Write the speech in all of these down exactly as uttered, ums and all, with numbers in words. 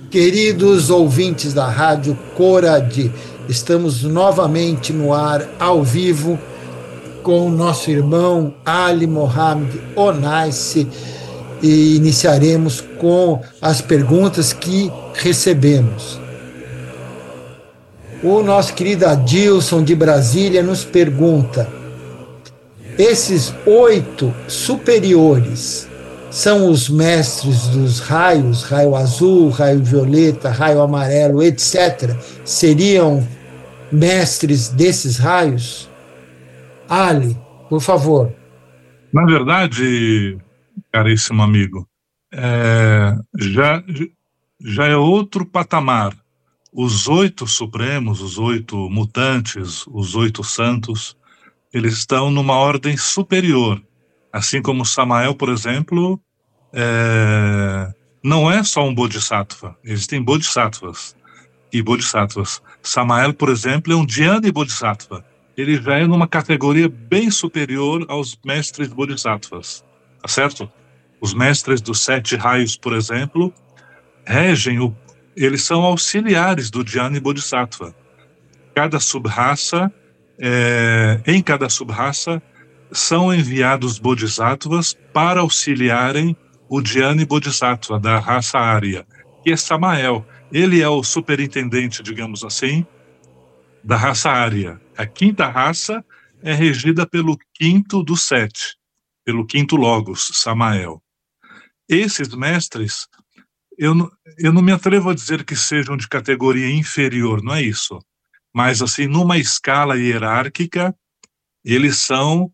Queridos ouvintes da Rádio Coradi, estamos novamente no ar, ao vivo, com o nosso irmão Ali Mohamed Onaisi, e iniciaremos com as perguntas que recebemos. O nosso querido Adilson de Brasília nos pergunta: esses oito superiores são os mestres dos raios, raio azul, raio violeta, raio amarelo, etcétera? Seriam mestres desses raios? Ali, por favor. Na verdade, caríssimo amigo, é, já, já é outro patamar. Os oito supremos, os oito mutantes, os oito santos, eles estão numa ordem superior. Assim como Samael, por exemplo, é, não é só um bodhisattva. Existem bodhisattvas e bodhisattvas. Samael, por exemplo, é um dhyani bodhisattva. Ele já é numa categoria bem superior aos mestres bodhisattvas. Tá certo? Os mestres dos sete raios, por exemplo, regem, o, eles são auxiliares do dhyani bodhisattva. Cada sub-raça, é, em cada sub-raça, são enviados bodhisattvas para auxiliarem o dhyani bodhisattva da raça Arya, que é Samael. Ele é o superintendente, digamos assim, da raça Arya. A quinta raça é regida pelo quinto dos sete, pelo quinto Logos, Samael. Esses mestres, eu não, eu não me atrevo a dizer que sejam de categoria inferior, não é isso. Mas, assim, numa escala hierárquica, eles são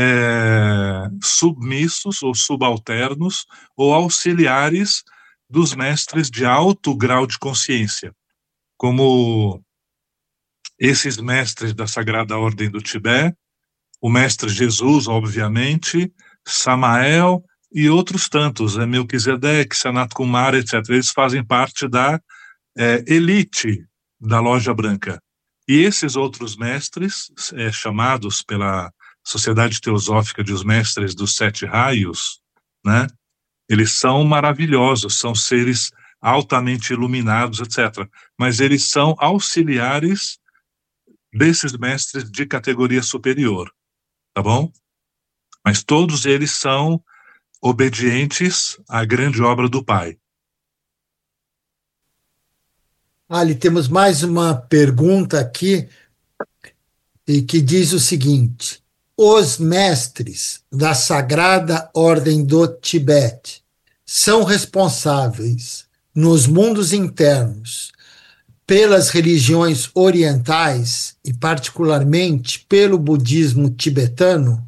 é, submissos ou subalternos ou auxiliares dos mestres de alto grau de consciência, como esses mestres da Sagrada Ordem do Tibete, o mestre Jesus, obviamente, Samael e outros tantos, é Melquisedeque, Sanat Kumara, etcétera. Eles fazem parte da é, elite da Loja Branca. E esses outros mestres, é, chamados pela Sociedade Teosófica de os Mestres dos Sete Raios, né, eles são maravilhosos, são seres altamente iluminados, etcétera. Mas eles são auxiliares desses mestres de categoria superior, tá bom? Mas todos eles são obedientes à grande obra do Pai. Ali, temos mais uma pergunta aqui, e que diz o seguinte: os mestres da Sagrada Ordem do Tibete são responsáveis nos mundos internos pelas religiões orientais e particularmente pelo budismo tibetano?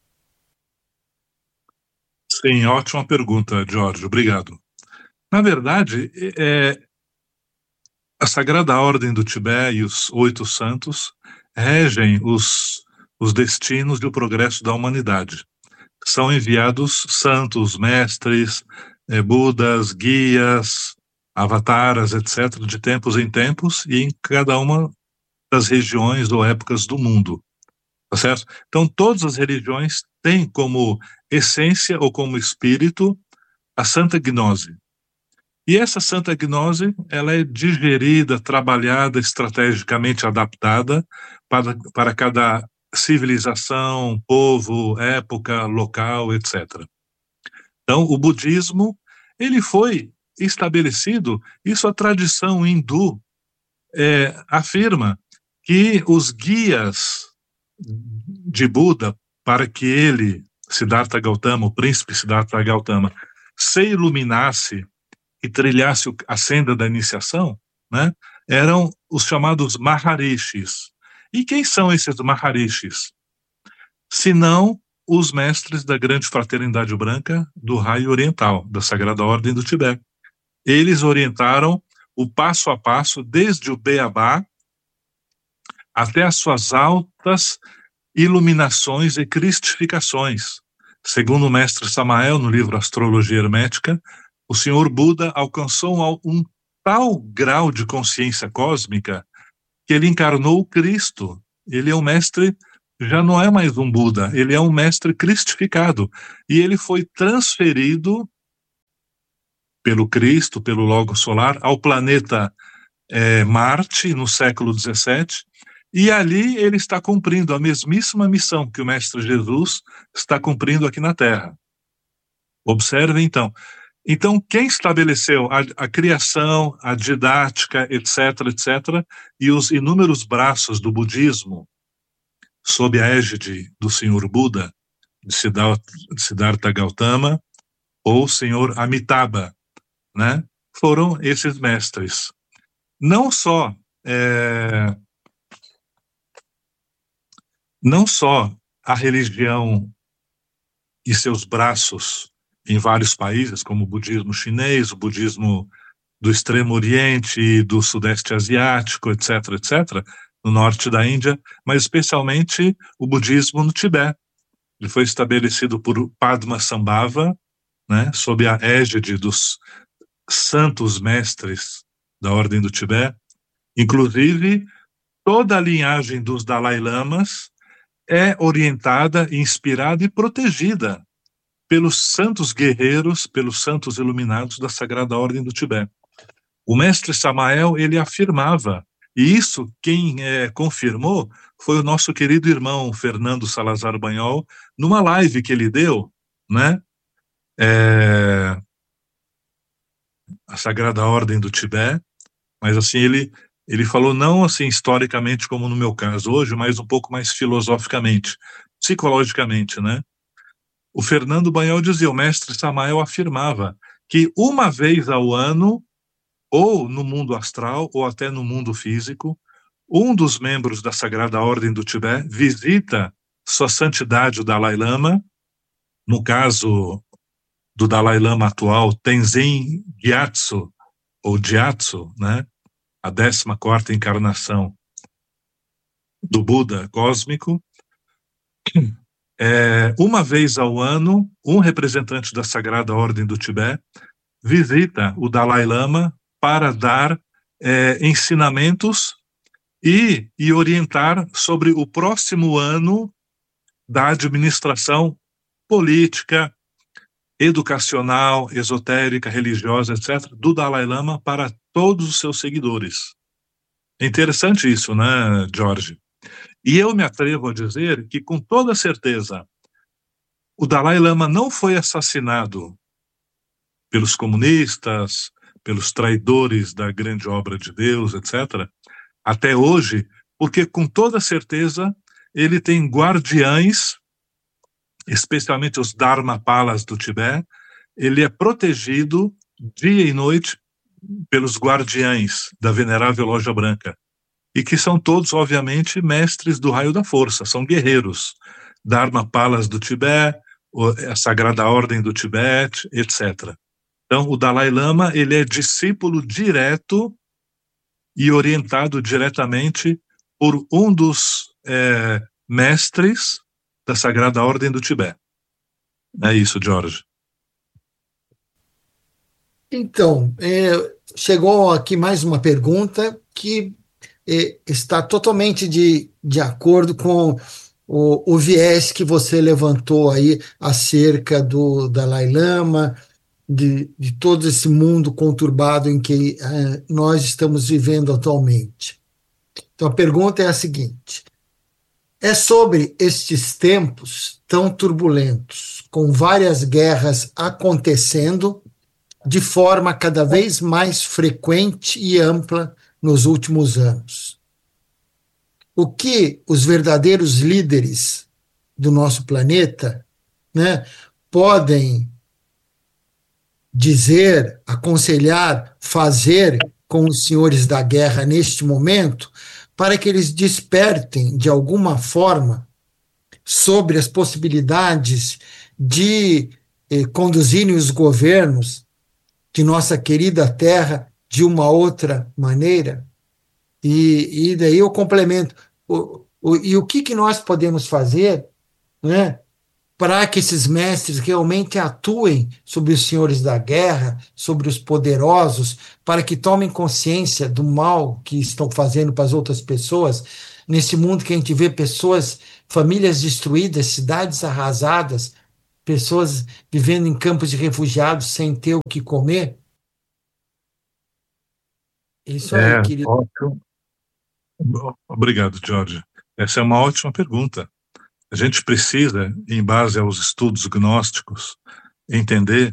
Sim, ótima pergunta, Jorge, obrigado. Na verdade, é, a Sagrada Ordem do Tibete e os oito santos regem os, os destinos e o progresso da humanidade. São enviados santos, mestres, é, budas, guias, avataras, etcétera, de tempos em tempos e em cada uma das regiões ou épocas do mundo. Tá certo? Então, todas as religiões têm como essência ou como espírito a Santa Gnose. E essa Santa Gnose, ela é digerida, trabalhada, estrategicamente adaptada para, para cada civilização, povo, época, local, etcétera. Então, o budismo, ele foi estabelecido, isso a tradição hindu é, afirma que os guias de Buda, para que ele, Siddhartha Gautama, o príncipe Siddhartha Gautama, se iluminasse e trilhasse a senda da iniciação, né, eram os chamados Maharishis. E quem são esses Maharishis? Senão os mestres da grande fraternidade branca do raio oriental, da Sagrada Ordem do Tibete. Eles orientaram o passo a passo, desde o Beabá até as suas altas iluminações e cristificações. Segundo o mestre Samael, no livro Astrologia Hermética, o Senhor Buda alcançou um tal grau de consciência cósmica que ele encarnou o Cristo. Ele é um mestre, já não é mais um Buda, ele é um mestre cristificado. E ele foi transferido pelo Cristo, pelo Logos solar, ao planeta é, Marte, no século dezessete, e ali ele está cumprindo a mesmíssima missão que o Mestre Jesus está cumprindo aqui na Terra. Observe, então. Então, quem estabeleceu a, a criação, a didática, etc, etc, e os inúmeros braços do budismo, sob a égide do Senhor Buda, de Siddhartha Gautama, ou Senhor Amitabha, né? Foram esses mestres. Não só, é, não só a religião e seus braços em vários países, como o budismo chinês, o budismo do Extremo Oriente e do Sudeste Asiático, etc, etc, no norte da Índia, mas especialmente o budismo no Tibete. Ele foi estabelecido por Padmasambhava, né, sob a égide dos santos mestres da Ordem do Tibete. Inclusive, toda a linhagem dos Dalai Lamas é orientada, inspirada e protegida pelos santos guerreiros, pelos santos iluminados da Sagrada Ordem do Tibete. O mestre Samael, ele afirmava, e isso quem é, confirmou foi o nosso querido irmão Fernando Salazar Banhol, numa live que ele deu, né? É, a Sagrada Ordem do Tibete, mas assim, ele, ele falou não assim historicamente como no meu caso hoje, mas um pouco mais filosoficamente, psicologicamente, né? O Fernando Banhol dizia, o mestre Samael afirmava que uma vez ao ano, ou no mundo astral, ou até no mundo físico, um dos membros da Sagrada Ordem do Tibete visita Sua Santidade o Dalai Lama, no caso do Dalai Lama atual, Tenzin Gyatso, ou Gyatso, né? A décima quarta encarnação do Buda cósmico. É, uma vez ao ano, um representante da Sagrada Ordem do Tibete visita o Dalai Lama para dar é, ensinamentos e, e orientar sobre o próximo ano da administração política, educacional, esotérica, religiosa, etcétera, do Dalai Lama para todos os seus seguidores. É interessante isso, né, Jorge? E eu me atrevo a dizer que, com toda certeza, o Dalai Lama não foi assassinado pelos comunistas, pelos traidores da grande obra de Deus, etcétera, até hoje, porque, com toda certeza, ele tem guardiães, especialmente os Dharmapalas do Tibete, ele é protegido dia e noite pelos guardiães da Venerável Loja Branca, e que são todos, obviamente, mestres do raio da força, são guerreiros, Dharmapalas do Tibete, a Sagrada Ordem do Tibete, etcétera. Então, o Dalai Lama, ele é discípulo direto e orientado diretamente por um dos é, mestres da Sagrada Ordem do Tibete. É isso, Jorge. Então, é, chegou aqui mais uma pergunta que é, está totalmente de, de acordo com o, o viés que você levantou aí acerca do Dalai Lama, de, de todo esse mundo conturbado em que é, nós estamos vivendo atualmente. Então, a pergunta é a seguinte: é sobre estes tempos tão turbulentos, com várias guerras acontecendo de forma cada vez mais frequente e ampla nos últimos anos. O que os verdadeiros líderes do nosso planeta, né, podem dizer, aconselhar, fazer com os senhores da guerra neste momento, para que eles despertem de alguma forma sobre as possibilidades de eh, conduzirem os governos de nossa querida terra de uma outra maneira? E, e daí eu complemento. O, o, e o que, que nós podemos fazer, né, para que esses mestres realmente atuem sobre os senhores da guerra, sobre os poderosos, para que tomem consciência do mal que estão fazendo para as outras pessoas, nesse mundo que a gente vê pessoas, famílias destruídas, cidades arrasadas, pessoas vivendo em campos de refugiados sem ter o que comer, Isso aí, É, querido. ótimo. Obrigado, Jorge. Essa é uma ótima pergunta. A gente precisa, em base aos estudos gnósticos, entender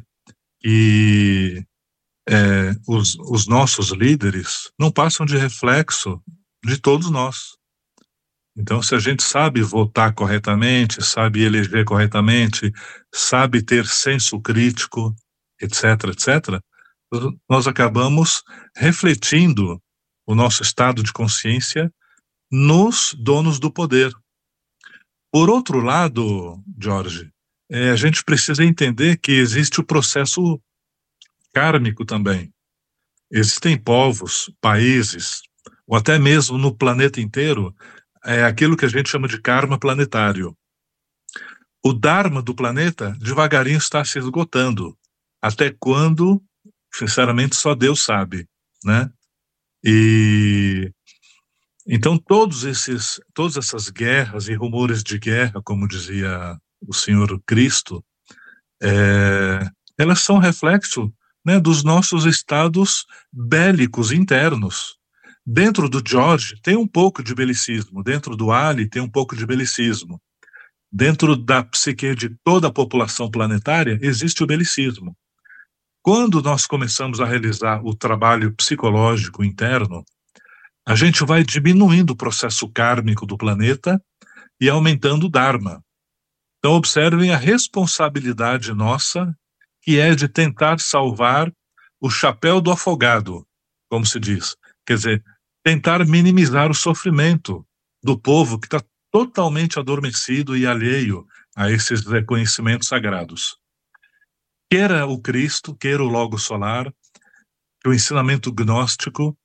que é, os, os nossos líderes não passam de reflexo de todos nós. Então, se a gente sabe votar corretamente, sabe eleger corretamente, sabe ter senso crítico, etc, etcétera, nós acabamos refletindo o nosso estado de consciência nos donos do poder. Por outro lado, Jorge, é, a gente precisa entender que existe o processo kármico também. Existem povos, países, ou até mesmo no planeta inteiro, é aquilo que a gente chama de karma planetário. O dharma do planeta devagarinho está se esgotando. Até quando, sinceramente, só Deus sabe, né? E então todos esses, todas essas guerras e rumores de guerra, como dizia o Senhor Cristo, é, elas são reflexo, né, dos nossos estados bélicos internos. Dentro do George tem um pouco de belicismo, dentro do Ali tem um pouco de belicismo. Dentro da psique de toda a população planetária existe o belicismo. Quando nós começamos a realizar o trabalho psicológico interno, a gente vai diminuindo o processo kármico do planeta e aumentando o Dharma. Então, observem a responsabilidade nossa, que é de tentar salvar o chapéu do afogado, como se diz. Quer dizer, tentar minimizar o sofrimento do povo que está totalmente adormecido e alheio a esses reconhecimentos sagrados. Queira o Cristo, queira o Logo Solar, que o ensinamento gnóstico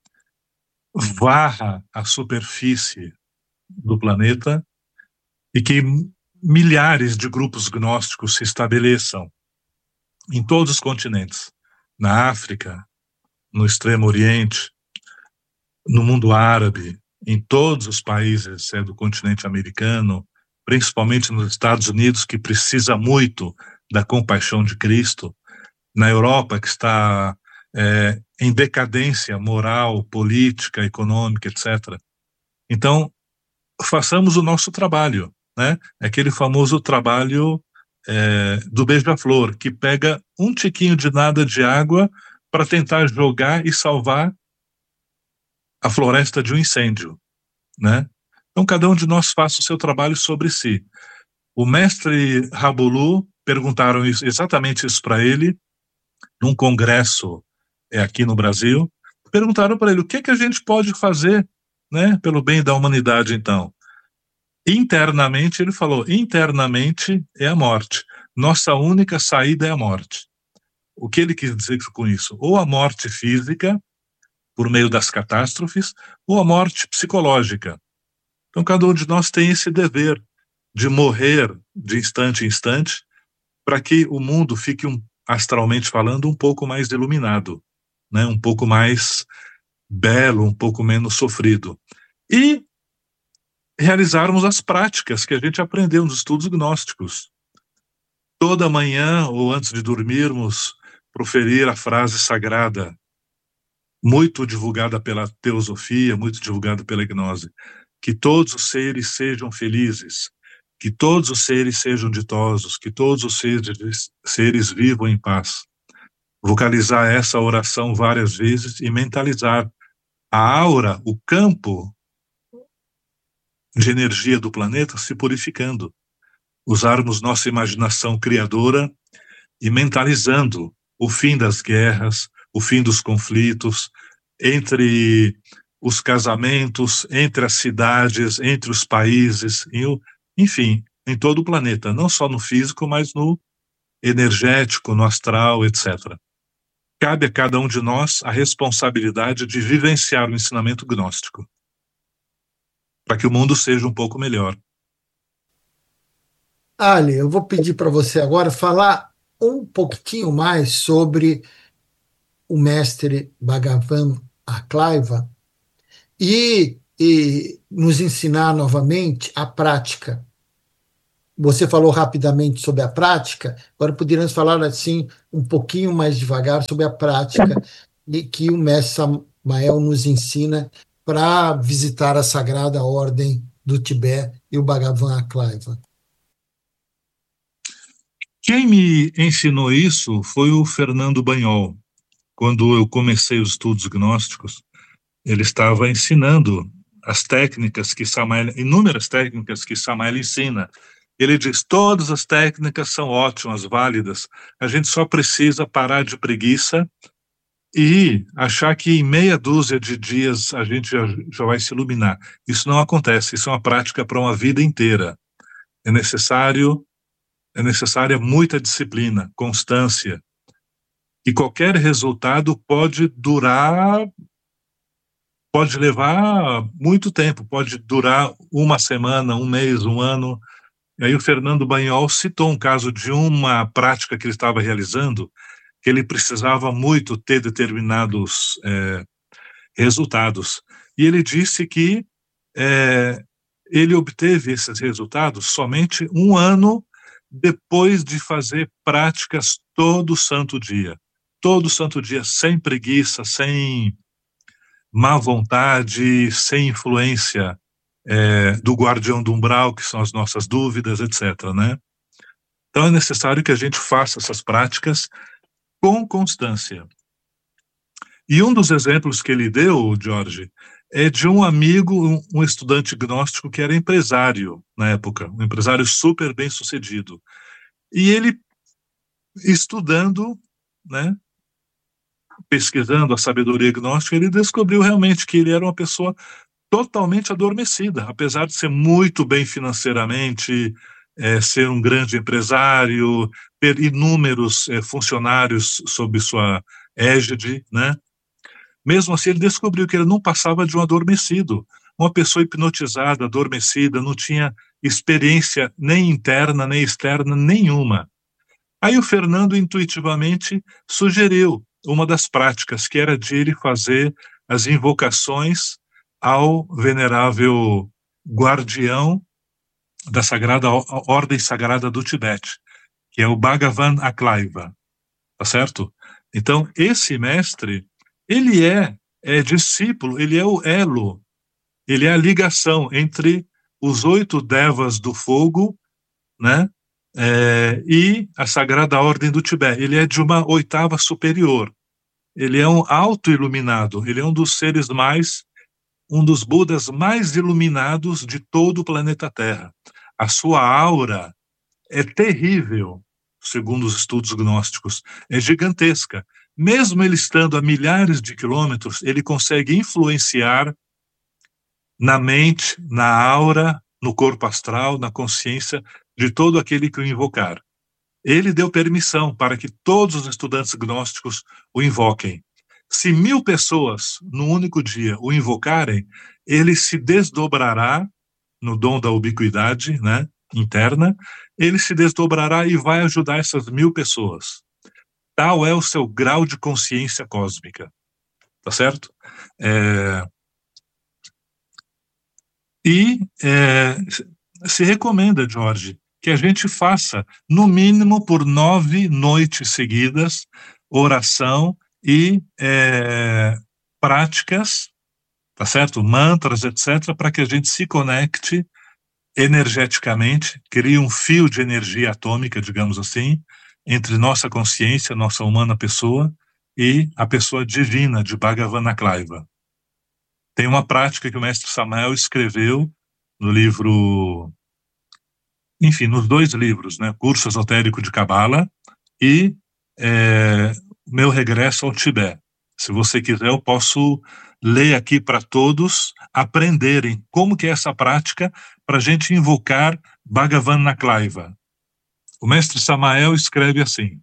varra a superfície do planeta e que milhares de grupos gnósticos se estabeleçam em todos os continentes, na África, no Extremo Oriente, no mundo árabe, em todos os países é, do continente americano, principalmente nos Estados Unidos, que precisa muito da compaixão de Cristo, na Europa, que está é, em decadência moral, política, econômica, etcétera. Então, façamos o nosso trabalho, né? Aquele famoso trabalho é, do beija-flor, que pega um tiquinho de nada de água para tentar jogar e salvar a floresta de um incêndio, né? Então, cada um de nós faça o seu trabalho sobre si. O mestre Rabolu, perguntaram isso, exatamente isso para ele, num congresso é, aqui no Brasil, perguntaram para ele, o que, que a gente pode fazer, né, pelo bem da humanidade, então? Internamente, ele falou, internamente é a morte. Nossa única saída é a morte. O que ele quis dizer com isso? Ou a morte física, por meio das catástrofes, ou a morte psicológica. Então, cada um de nós tem esse dever de morrer de instante em instante para que o mundo fique, um, astralmente falando, um pouco mais iluminado, né? Um pouco mais belo, um pouco menos sofrido. E realizarmos as práticas que a gente aprendeu nos estudos gnósticos. Toda manhã, ou antes de dormirmos, proferir a frase sagrada, muito divulgada pela teosofia, muito divulgada pela gnose, que todos os seres sejam felizes, que todos os seres sejam ditosos, que todos os seres, seres vivam em paz. Vocalizar essa oração várias vezes e mentalizar a aura, o campo de energia do planeta se purificando. Usarmos nossa imaginação criadora e mentalizando o fim das guerras, o fim dos conflitos, entre os casamentos, entre as cidades, entre os países, enfim, em todo o planeta, não só no físico, mas no energético, no astral, etcétera. Cabe a cada um de nós a responsabilidade de vivenciar o ensinamento gnóstico, para que o mundo seja um pouco melhor. Ali, eu vou pedir para você agora falar um pouquinho mais sobre o mestre Bhagavan Aklaiva e, e nos ensinar novamente a prática. Você falou rapidamente sobre a prática, agora poderíamos falar assim um pouquinho mais devagar sobre a prática e que o mestre Mael nos ensina para visitar a Sagrada Ordem do Tibete e o Bhagavan Aklaiva? Quem me ensinou isso foi o Fernando Banhol. Quando eu comecei os estudos gnósticos, ele estava ensinando as técnicas que Samael, inúmeras técnicas que Samael ensina. Ele diz, todas as técnicas são ótimas, válidas, a gente só precisa parar de preguiça e achar que em meia dúzia de dias a gente já, já vai se iluminar. Isso não acontece, isso é uma prática para uma vida inteira. É necessário, é necessária muita disciplina, constância, e qualquer resultado pode durar, pode levar muito tempo, pode durar uma semana, um mês, um ano. E aí o Fernando Banhol citou um caso de uma prática que ele estava realizando, que ele precisava muito ter determinados é, resultados. E ele disse que é, ele obteve esses resultados somente um ano depois de fazer práticas todo santo dia. Todo santo dia, sem preguiça, sem má vontade, sem influência é, do guardião do umbral, que são as nossas dúvidas, etcétera, né? Então é necessário que a gente faça essas práticas com constância. E um dos exemplos que ele deu, Jorge, é de um amigo, um, um estudante gnóstico que era empresário na época, um empresário super bem sucedido. E ele, estudando, né, pesquisando a sabedoria gnóstica, ele descobriu realmente que ele era uma pessoa totalmente adormecida, apesar de ser muito bem financeiramente, é, ser um grande empresário, ter inúmeros é, funcionários sob sua égide, né? Mesmo assim, ele descobriu que ele não passava de um adormecido, uma pessoa hipnotizada, adormecida, não tinha experiência nem interna, nem externa, nenhuma. Aí o Fernando intuitivamente sugeriu uma das práticas, que era de ele fazer as invocações ao venerável guardião da Sagrada Ordem Sagrada do Tibete, que é o Bhagavan Aklaiva, tá certo? Então, esse mestre, ele é, é discípulo, ele é o elo, ele é a ligação entre os oito devas do fogo, né, é, e a Sagrada Ordem do Tibete. Ele é de uma oitava superior. Ele é um auto-iluminado, ele é um dos seres mais, um dos Budas mais iluminados de todo o planeta Terra. A sua aura é terrível, segundo os estudos gnósticos, é gigantesca. Mesmo ele estando a milhares de quilômetros, ele consegue influenciar na mente, na aura, no corpo astral, na consciência de todo aquele que o invocar. Ele deu permissão para que todos os estudantes gnósticos o invoquem. Se mil pessoas, num único dia, o invocarem, ele se desdobrará no dom da ubiquidade, né, interna, ele se desdobrará e vai ajudar essas mil pessoas. Tal é o seu grau de consciência cósmica. Tá certo? É... E é, se recomenda, Jorge, que a gente faça, no mínimo por nove noites seguidas, oração e é, práticas, tá certo? Mantras, etcétera, para que a gente se conecte energeticamente, crie um fio de energia atômica, digamos assim, entre nossa consciência, nossa humana pessoa, e a pessoa divina de Bhagavan Aklaiva. Tem uma prática que o mestre Samael escreveu no livro, enfim, nos dois livros, né, Curso Esotérico de Cabala e é, Meu Regresso ao Tibete. Se você quiser, eu posso ler aqui para todos aprenderem como que é essa prática para a gente invocar Bhagavan Aklaiva. O mestre Samael escreve assim: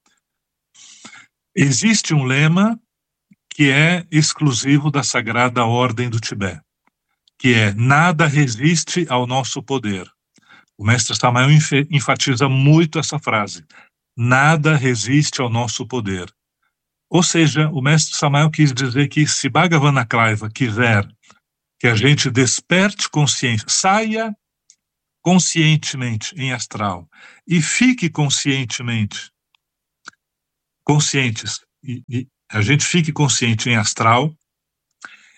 existe um lema que é exclusivo da Sagrada Ordem do Tibete, que é: nada resiste ao nosso poder. O mestre Samael enfatiza muito essa frase: nada resiste ao nosso poder. Ou seja, o mestre Samael quis dizer que se Bhagavan Aklaiva quiser que a gente desperte consciência, saia conscientemente em astral e fique conscientemente, conscientes, e, e a gente fique consciente em astral,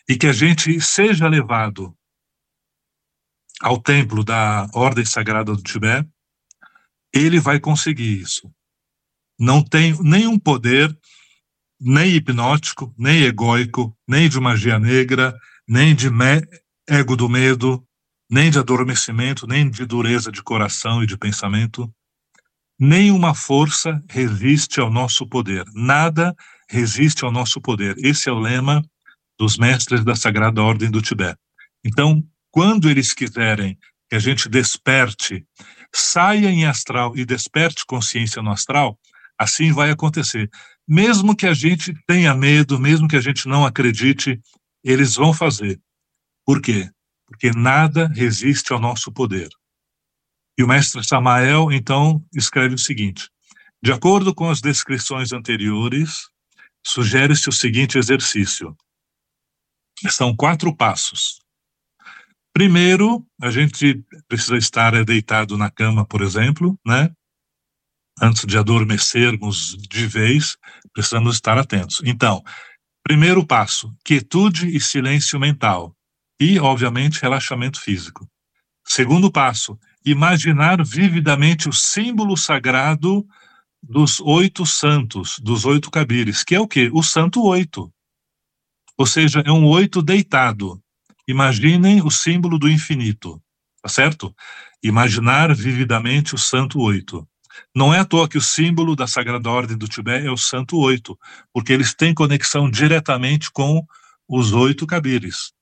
e que a gente seja levado ao templo da Ordem Sagrada do Tibete, ele vai conseguir isso. Não tem nenhum poder, nem hipnótico, nem egóico, nem de magia negra, nem de ego do medo, nem de adormecimento, nem de dureza de coração e de pensamento. Nenhuma força resiste ao nosso poder. Nada resiste ao nosso poder. Esse é o lema dos mestres da Sagrada Ordem do Tibete. Então, quando eles quiserem que a gente desperte, saia em astral e desperte consciência no astral, assim vai acontecer. Mesmo que a gente tenha medo, mesmo que a gente não acredite, eles vão fazer. Por quê? Porque nada resiste ao nosso poder. E o mestre Samael, então, escreve o seguinte: de acordo com as descrições anteriores, sugere-se o seguinte exercício. São quatro passos. Primeiro, a gente precisa estar deitado na cama, por exemplo, né? Antes de adormecermos de vez, precisamos estar atentos. Então, primeiro passo, quietude e silêncio mental. E, obviamente, relaxamento físico. Segundo passo, imaginar vividamente o símbolo sagrado dos oito santos, dos oito cabires, que é o quê? O santo oito. Ou seja, é um oito deitado. Imaginem o símbolo do infinito, tá certo? Imaginar vividamente o santo oito. Não é à toa que o símbolo da Sagrada Ordem do Tibete é o santo oito, porque eles têm conexão diretamente com os oito cabires.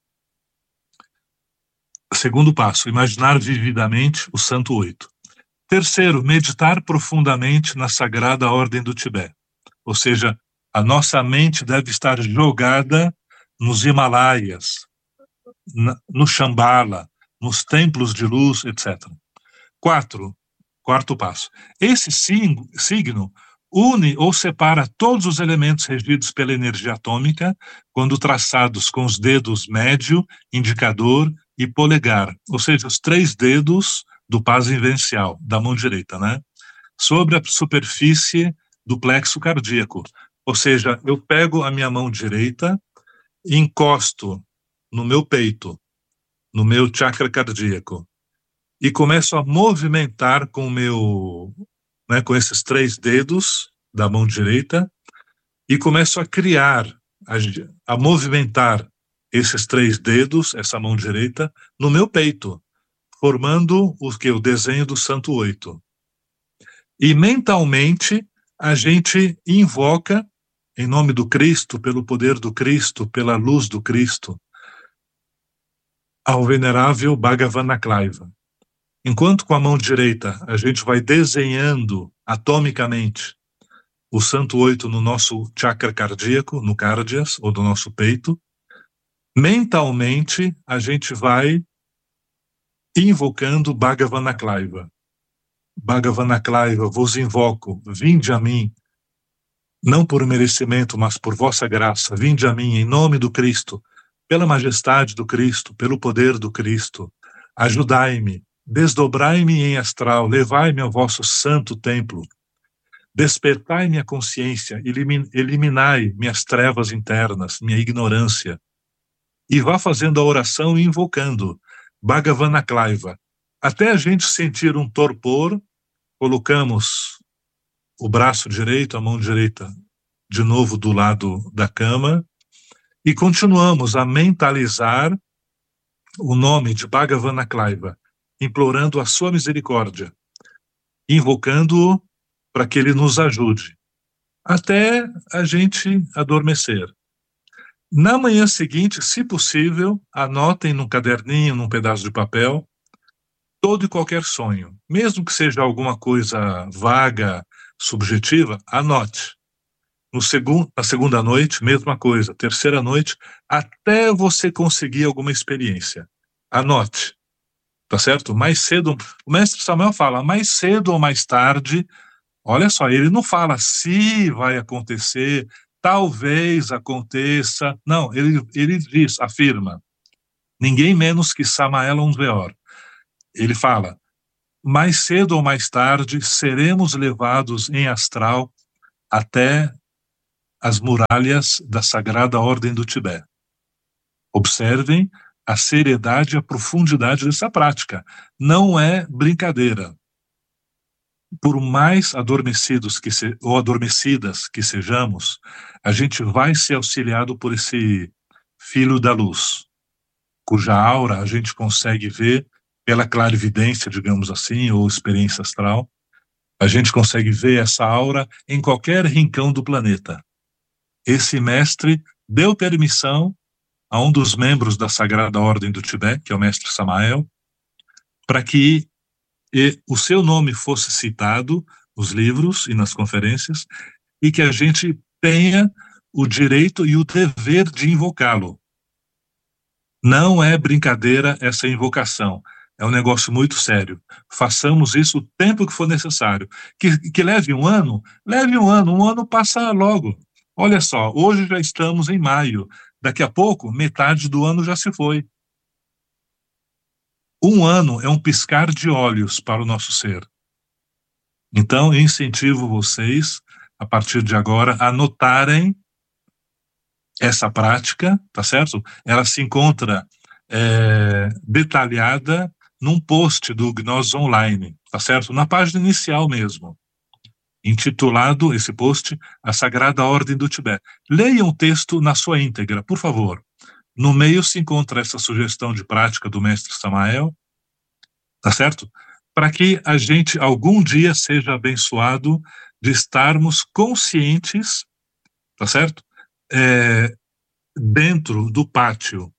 Segundo passo, imaginar vividamente o santo oito. Terceiro, meditar profundamente na Sagrada Ordem do Tibete. Ou seja, a nossa mente deve estar jogada nos Himalaias, na, no Shambhala, nos templos de luz, etcétera. Quatro, quarto passo. Esse signo une ou separa todos os elementos regidos pela energia atômica quando traçados com os dedos médio, indicador e polegar, ou seja, os três dedos do pás invencial, da mão direita, né? Sobre a superfície do plexo cardíaco. Ou seja, eu pego a minha mão direita, encosto no meu peito, no meu chakra cardíaco, e começo a movimentar com o meu, né, com esses três dedos da mão direita, e começo a criar, a, a movimentar esses três dedos, essa mão direita, no meu peito, formando o que? O desenho do santo oito. E mentalmente a gente invoca, em nome do Cristo, pelo poder do Cristo, pela luz do Cristo, ao venerável Bhagavanakliva. Enquanto com a mão direita a gente vai desenhando atomicamente o santo oito no nosso chakra cardíaco, no cárdias, ou do nosso peito, mentalmente a gente vai invocando Bhagavanakliva. Bhagavanakliva, vos invoco, vinde a mim, não por merecimento, mas por vossa graça, vinde a mim em nome do Cristo, pela majestade do Cristo, pelo poder do Cristo, ajudai-me, desdobrai-me em astral, levai-me ao vosso santo templo, despertai minha consciência, eliminai minhas trevas internas, minha ignorância, e vá fazendo a oração e invocando Bhagavanakliva. Até a gente sentir um torpor, colocamos o braço direito, a mão direita, de novo do lado da cama, e continuamos a mentalizar o nome de Bhagavanakliva, implorando a sua misericórdia, invocando-o para que ele nos ajude, até a gente adormecer. Na manhã seguinte, se possível, anotem num caderninho, num pedaço de papel, todo e qualquer sonho, mesmo que seja alguma coisa vaga, subjetiva, anote. No segundo, na segunda noite, mesma coisa. Terceira noite, até você conseguir alguma experiência. Anote. Tá certo? Mais cedo, o mestre Samuel fala, mais cedo ou mais tarde, olha só, ele não fala se vai acontecer, talvez aconteça. Não, ele, ele diz, afirma. Ninguém menos que Samael Aun-Weor. Ele fala, mais cedo ou mais tarde seremos levados em astral até as muralhas da Sagrada Ordem do Tibete. Observem a seriedade e a profundidade dessa prática. Não é brincadeira. Por mais adormecidos que se, ou adormecidas que sejamos, a gente vai ser auxiliado por esse filho da luz, cuja aura a gente consegue ver pela clarividência, digamos assim, ou experiência astral. A gente consegue ver essa aura em qualquer rincão do planeta. Esse mestre deu permissão a um dos membros da Sagrada Ordem do Tibete, que é o mestre Samael, para que o seu nome fosse citado nos livros e nas conferências, e que a gente tenha o direito e o dever de invocá-lo. Não é brincadeira essa invocação. É um negócio muito sério. Façamos isso o tempo que for necessário. Que, que leve um ano? Leve um ano. Um ano passa logo. Olha só, hoje já estamos em maio. Daqui a pouco, metade do ano já se foi. Um ano é um piscar de olhos para o nosso ser. Então, eu incentivo vocês, a partir de agora, a notarem essa prática, tá certo? Ela se encontra é, detalhada num post do Gnose Online, tá certo? Na página inicial mesmo, intitulado esse post, A Sagrada Ordem do Tibete. Leiam o texto na sua íntegra, por favor. No meio se encontra essa sugestão de prática do mestre Samael, tá certo? Para que a gente algum dia seja abençoado de estarmos conscientes, tá certo? É, dentro do pátio.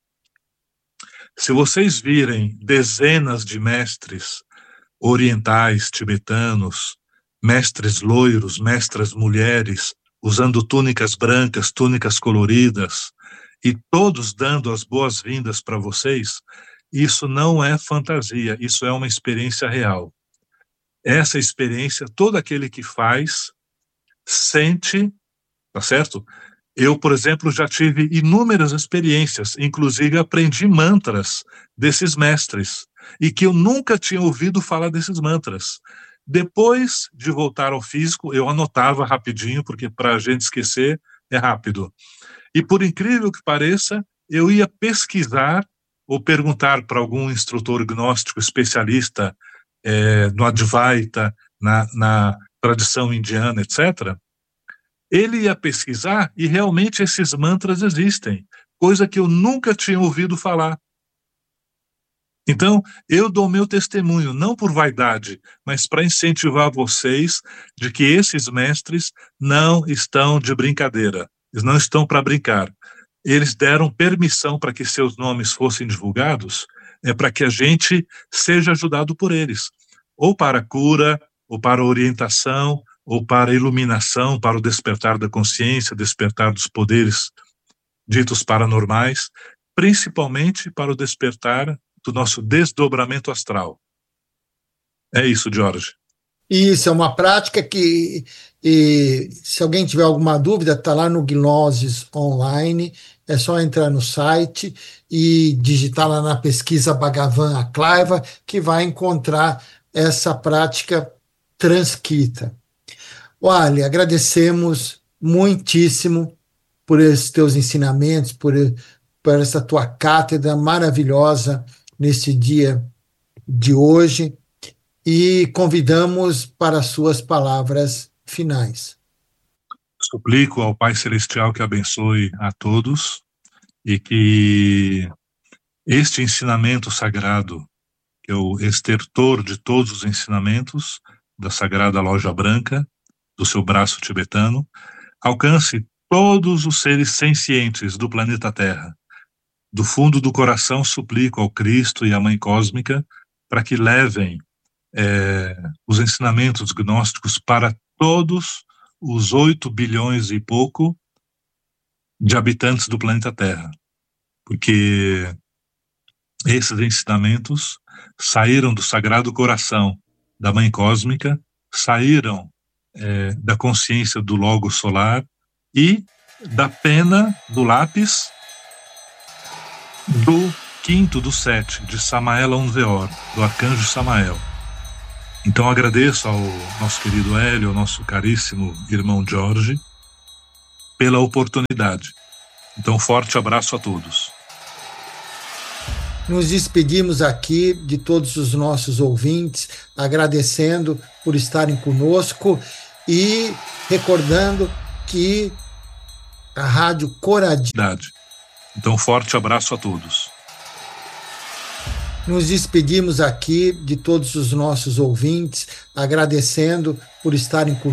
Se vocês virem dezenas de mestres orientais, tibetanos, mestres loiros, mestras mulheres, usando túnicas brancas, túnicas coloridas, e todos dando as boas-vindas para vocês, isso não é fantasia, isso é uma experiência real. Essa experiência, todo aquele que faz, sente, tá certo? Eu, por exemplo, já tive inúmeras experiências, inclusive aprendi mantras desses mestres, e que eu nunca tinha ouvido falar desses mantras. Depois de voltar ao físico, eu anotava rapidinho, porque para a gente esquecer é rápido. E por incrível que pareça, eu ia pesquisar ou perguntar para algum instrutor gnóstico especialista é, no Advaita, na, na tradição indiana, etcétera, ele ia pesquisar e realmente esses mantras existem, coisa que eu nunca tinha ouvido falar. Então, eu dou meu testemunho, não por vaidade, mas para incentivar vocês de que esses mestres não estão de brincadeira, eles não estão para brincar. Eles deram permissão para que seus nomes fossem divulgados, é para que a gente seja ajudado por eles, ou para a cura, ou para a orientação, ou para a iluminação, para o despertar da consciência, despertar dos poderes ditos paranormais, principalmente para o despertar do nosso desdobramento astral. É isso, Jorge. Isso, é uma prática que, e, se alguém tiver alguma dúvida, está lá no Gnoses Online, é só entrar no site e digitar lá na pesquisa Bhagavan Aklaiva, que vai encontrar essa prática transcrita. Olha, agradecemos muitíssimo por esses teus ensinamentos, por, por essa tua cátedra maravilhosa neste dia de hoje, e convidamos para as suas palavras finais. Suplico ao Pai Celestial que abençoe a todos e que este ensinamento sagrado, que é o estertor de todos os ensinamentos da Sagrada Loja Branca, do seu braço tibetano, alcance todos os seres sencientes do planeta Terra. Do fundo do coração suplico ao Cristo e à Mãe Cósmica para que levem é, os ensinamentos gnósticos para todos os oito bilhões e pouco de habitantes do planeta Terra, porque esses ensinamentos saíram do Sagrado Coração da Mãe Cósmica, saíram é, da consciência do Logo Solar e da pena do lápis do quinto dos sete, de Samael Aunveor, do Arcanjo Samael. Então agradeço ao nosso querido Hélio, ao nosso caríssimo irmão Jorge, pela oportunidade. Então forte abraço a todos. Nos despedimos aqui de todos os nossos ouvintes, agradecendo por estarem conosco e recordando que a Rádio Coradi. Então, forte abraço a todos. Nos despedimos aqui de todos os nossos ouvintes, agradecendo por estarem conosco.